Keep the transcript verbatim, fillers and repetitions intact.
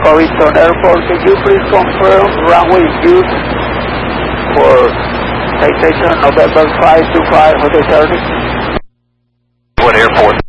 Houston Airport. Can you please confirm runway used for citation November five two five Hotel Charlie? What airport?